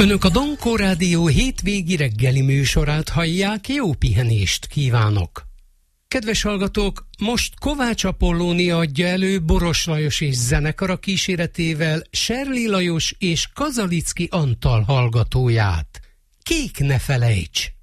Önök a Donkó Rádió hétvégi reggeli műsorát hallják, jó pihenést kívánok! Kedves hallgatók, most Kovács Apollónia adja elő Boros Lajos és zenekara kíséretével Serli Lajos és Kazalicki Antal hallgatóját. Kék ne felejts!